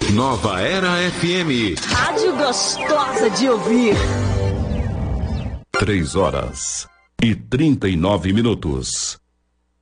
Nova Era FM. Rádio gostosa de ouvir. 3h39.